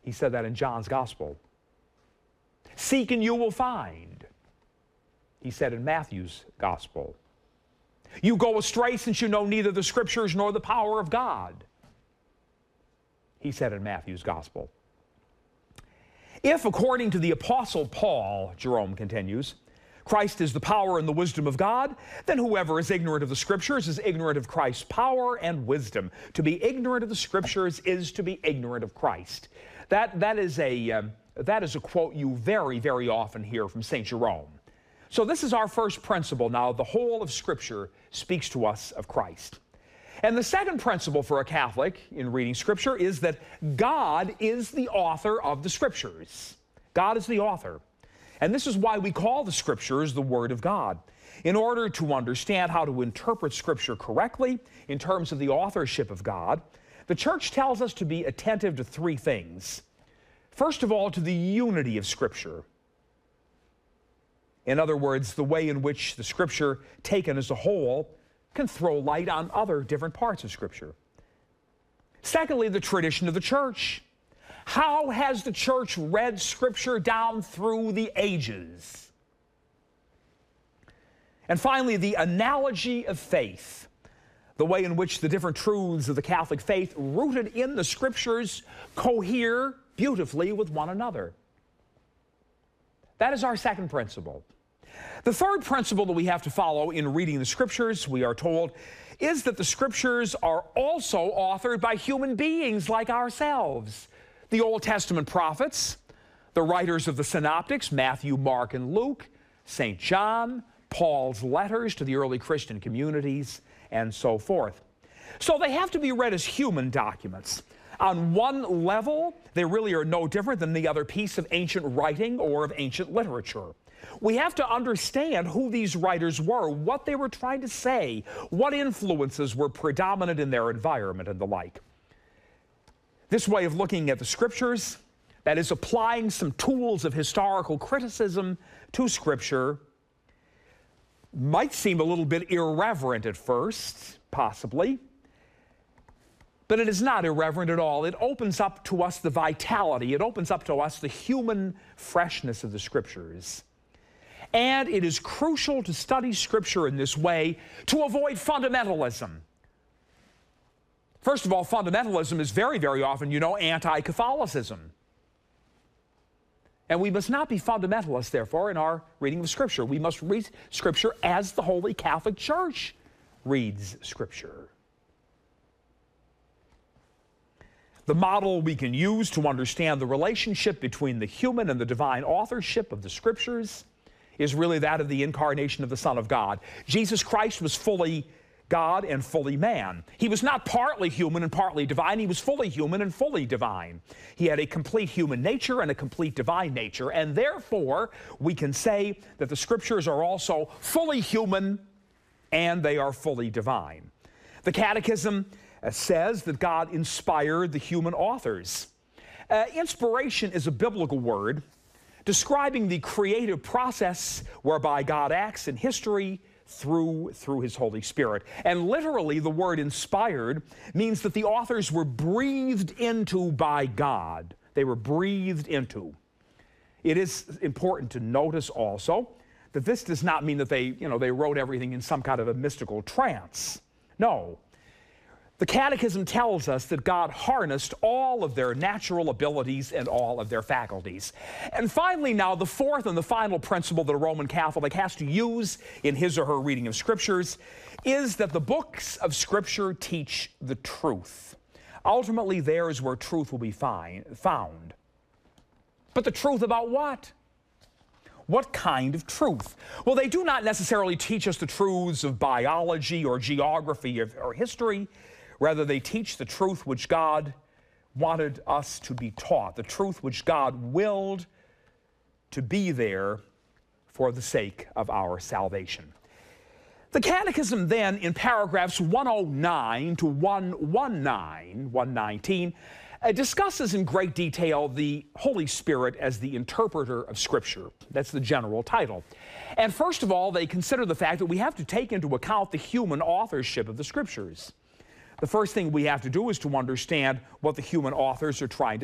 He said that in John's Gospel. Seek and you will find. He said in Matthew's Gospel. You go astray since you know neither the Scriptures nor the power of God. He said in Matthew's Gospel. If, according to the Apostle Paul, Jerome continues, Christ is the power and the wisdom of God, then whoever is ignorant of the Scriptures is ignorant of Christ's power and wisdom. To be ignorant of the Scriptures is to be ignorant of Christ. That is a quote you very, very often hear from St. Jerome. So this is our first principle. Now, the whole of Scripture speaks to us of Christ. And the second principle for a Catholic in reading Scripture is that God is the author of the Scriptures. God is the author. And this is why we call the Scriptures the Word of God. In order to understand how to interpret Scripture correctly in terms of the authorship of God, the Church tells us to be attentive to three things. First of all, to the unity of Scripture. In other words, the way in which the Scripture, taken as a whole, can throw light on other different parts of Scripture. Secondly, the tradition of the Church. How has the Church read Scripture down through the ages? And finally, the analogy of faith, the way in which the different truths of the Catholic faith rooted in the Scriptures cohere beautifully with one another. That is our second principle. The third principle that we have to follow in reading the Scriptures, we are told, is that the Scriptures are also authored by human beings like ourselves. The Old Testament prophets, the writers of the Synoptics, Matthew, Mark, and Luke, St. John, Paul's letters to the early Christian communities, and so forth. So they have to be read as human documents. On one level, they really are no different than the other piece of ancient writing or of ancient literature. We have to understand who these writers were, what they were trying to say, what influences were predominant in their environment, and the like. This way of looking at the Scriptures, that is applying some tools of historical criticism to Scripture, might seem a little bit irreverent at first, possibly, but it is not irreverent at all. It opens up to us the vitality, it opens up to us the human freshness of the Scriptures. And it is crucial to study Scripture in this way to avoid fundamentalism. First of all, fundamentalism is very, very often, you know, anti-Catholicism. And we must not be fundamentalists, therefore, in our reading of Scripture. We must read Scripture as the Holy Catholic Church reads Scripture. The model we can use to understand the relationship between the human and the divine authorship of the Scriptures is really that of the incarnation of the Son of God. Jesus Christ was fully God and fully man. He was not partly human and partly divine. He was fully human and fully divine. He had a complete human nature and a complete divine nature, and therefore we can say that the Scriptures are also fully human and they are fully divine. The Catechism says that God inspired the human authors. Inspiration is a biblical word describing the creative process whereby God acts in history through His Holy Spirit. And literally, the word inspired means that the authors were breathed into by God. They were breathed into. It is important to notice also that this does not mean that they wrote everything in some kind of a mystical trance. No. The Catechism tells us that God harnessed all of their natural abilities and all of their faculties. And finally now, the fourth and the final principle that a Roman Catholic has to use in his or her reading of Scriptures is that the books of Scripture teach the truth. Ultimately, there is where truth will be found. But the truth about what? What kind of truth? Well, they do not necessarily teach us the truths of biology or geography or history. Rather, they teach the truth which God wanted us to be taught, the truth which God willed to be there for the sake of our salvation. The Catechism then, in paragraphs 109 to 119, discusses in great detail the Holy Spirit as the interpreter of Scripture. That's the general title. And first of all, they consider the fact that we have to take into account the human authorship of the Scriptures. The first thing we have to do is to understand what the human authors are trying to